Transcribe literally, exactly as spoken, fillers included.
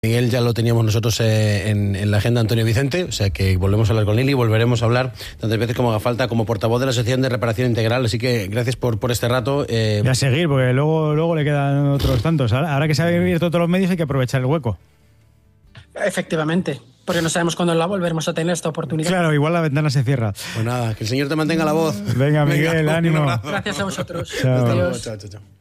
Miguel ya lo teníamos nosotros eh, en, en la agenda, Antonio Vicente, o sea que volvemos a hablar con él y volveremos a hablar tantas veces como haga falta como portavoz de la Asociación de Reparación Integral, así que gracias por, por este rato. Eh... Y a seguir, porque luego, luego le quedan otros tantos. Ahora, ahora que se han abierto todos los medios hay que aprovechar el hueco. Efectivamente, porque no sabemos cuándo la volveremos a tener esta oportunidad. Claro, igual la ventana se cierra. Pues nada, que el Señor te mantenga la voz. Venga, Miguel, Venga, ánimo. un abrazo. Gracias a vosotros. Chao. Adiós. Chao, chao, chao.